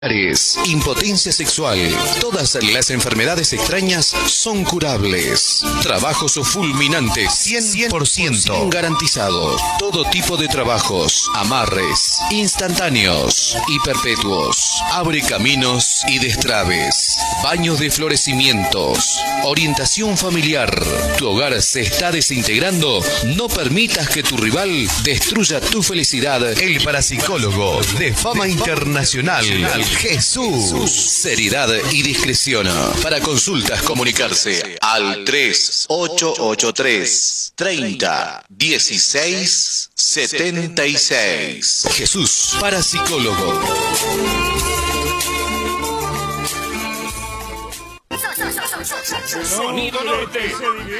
Impotencia sexual. Todas las enfermedades extrañas son curables. Trabajos fulminantes 100% garantizados. Todo tipo de trabajos, amarres, instantáneos y perpetuos. Abre caminos y destraves. Baños de florecimientos. Orientación familiar. Tu hogar se está desintegrando. No permitas que tu rival destruya tu felicidad. El parapsicólogo de fama internacional. Jesús. Seriedad y discreción. Para consultas, comunicarse al 3883 30 16 76. Jesús, parapsicólogo. Sonido Norte.